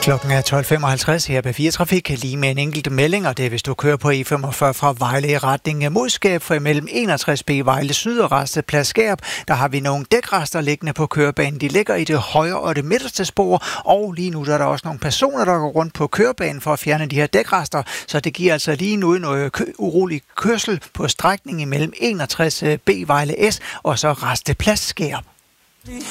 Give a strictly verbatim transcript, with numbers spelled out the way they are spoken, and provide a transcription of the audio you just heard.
Klokken er tolv femoghalvtreds her på fire Trafik, lige med en enkelt melding, og det er, hvis du kører på E femogfyrre fra Vejle i retning mod Skærup, for imellem enogtres B Vejle Syd og Rasteplads Skærup, der har vi nogle dækrester liggende på kørebanen. De ligger i det højre og det midterste spor, og lige nu der er der også nogle personer, der går rundt på kørebanen for at fjerne de her dækrester, så det giver altså lige nu noget kø- urolig kørsel på strækningen imellem enogtres B Vejle S og så Rasteplads Skærup.